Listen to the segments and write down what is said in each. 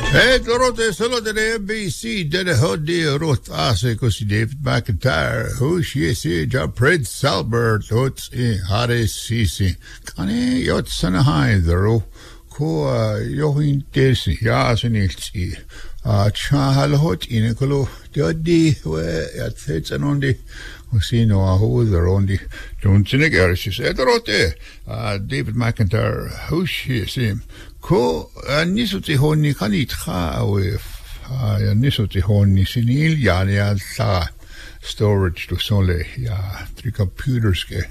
Dorote solo delle NBC delle hoddi rotase così David McIntyre hushi si già Prince Albert hots in hare sisi kani yot sana haidro ko yohin desi ya sinilsi chahal hot in kolo dodi we at setsanondi usino ahoderondi dunsinegerisis edrote David McIntyre hushi si ko nisuti honni kanitha awe nisuti honni sinil ya sa storage to sole ya three computers ke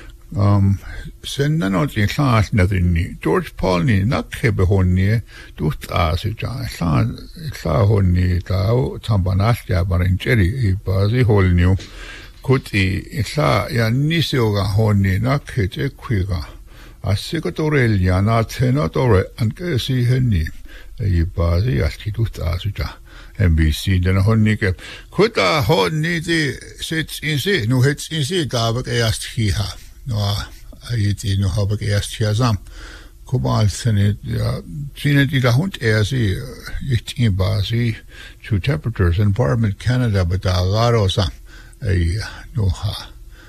sen nanot in class nothing ni George Paul ni nakhebe honni tut asija sa honni ta tambanas ya barincheri bazi holniu kuti sa ya nisioga honni nakhete kwiga Asikotorel yana tenatore anche si henni e basi altitut asuja NBC den honnike kuta honni di sits in si nu hits in si gabak erst hier no ayiti nu habak erst hier sam kubal sene ja sine die da hund si ich in basi to temperatures environment Canada but da raro sam no ha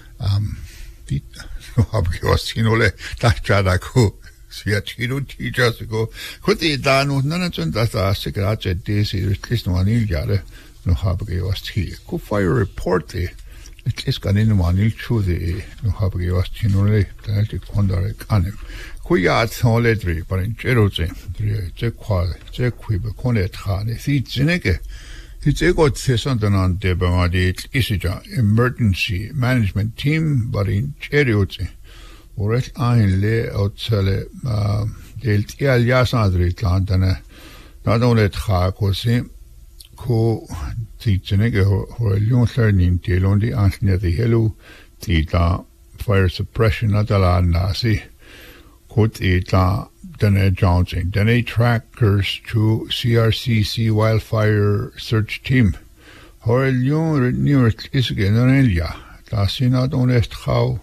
dit habe ich was hinole da ko sviatino teachers go kuti da no nanatun da se grazie desi ist no anil jare no habe ich was hier ko fire report ist gar nicht mal nicht zu no habe ich was hinole da ich kondare kann ko ja sole dri par in cheroze je qual je qui be konet khane si zinege It's a good session on the Bamadi Isija Emergency Management Team, but in Cheriote, or at ein le outsele delt Yasadri Tlantana, not only at Hakosi, co teaching or a young learning till on the Anthony the Hello, Tita, fire suppression at the Nasi, could eat Dene Johnson, Dene trackers to CRCC wildfire search team. Horelion near Isgen Elia. Das sind not onest how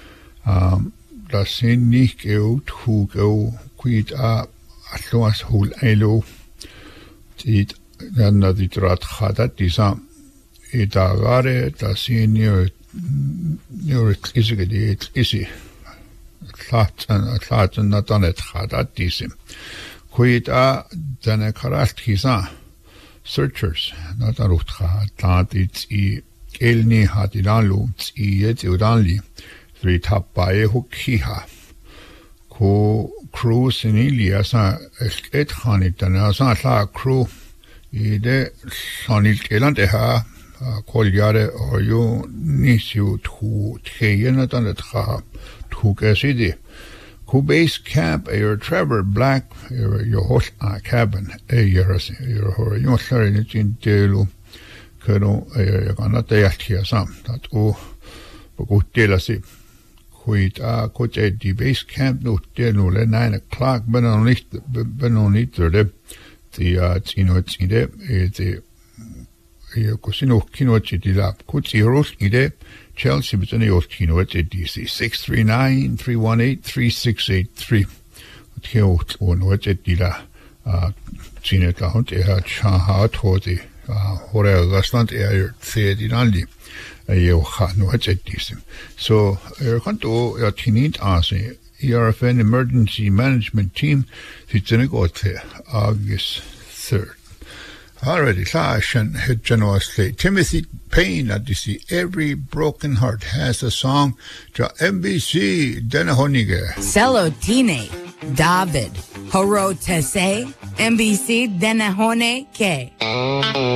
das sind nicht geut hu go quid atlas hul elo dit dann die Draht hat dieser etagare das sind near Isgen isi Klaten na danet khadat disim kuita dane karast kisa searchers na darut khadat I elni hatilalu I et udanli three tapae hukiha ko crew sinilia sa et khanit dana sa la crew ide sanil kelante ha koljare oyu nisiu tu tjena danet kha City. Base camp your Trevor Black your whole cabin your in delu kano gana te sam that go tell us quit coach the base camp no delu 9 o'clock but on nicht the it's in the cosino kino di la coach ros ide Chelsea between your kino at DC 639-318-3683. Theo on what it did Gina Count Chaha Todi Horel Gasland Air Theodinali Yoha no at DC. So Erkanto Yatinit Asi ERFN Emergency Management Team Titzenegote August 3rd. Already, Sashan had generously. Timothy Payne at DC. Every broken heart has a song. Ja NBC Denahonige. Celotine David Horotese NBC Denahone K.